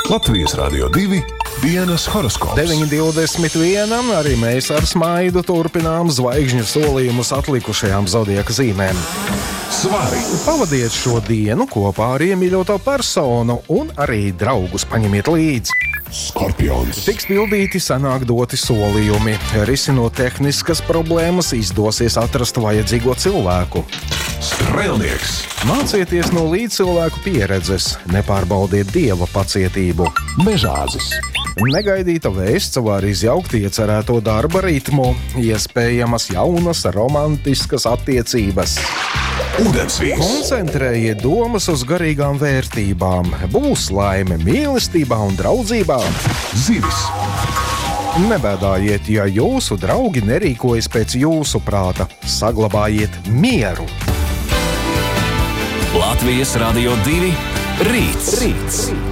Latvijas Radio 2 dienas horoskops. 9.21. Arī mēs ar smaidu turpinām zvaigžņu solījumus atlikušajām zodiaka zīmēm. Svari. Pavadiet šo dienu kopā ar iemīļoto personu un arī draugus paņemiet līdzi. Skorpions. Tiks pildīti senāk doti solījumi. Risinot tehniskas problēmas, izdosies atrast vajadzīgo cilvēku. Strēlnieks. Mācieties no līdzcilvēku pieredzes, nepārbaudiet dieva pacietību. Mežāzis. Negaidīta vēsts var izjaukt iecerēto darba ritmu, iespējamas jaunas romantiskas attiecības. Ūdensvīrs. Koncentrējiet domas uz garīgām vērtībām, būs laime mīlestībā un draudzībā. Zivis. Nebēdājiet, ja jūsu draugi nerīkojas pēc jūsu prāta, saglabājiet mieru. Latvijas Radio 2 rīts.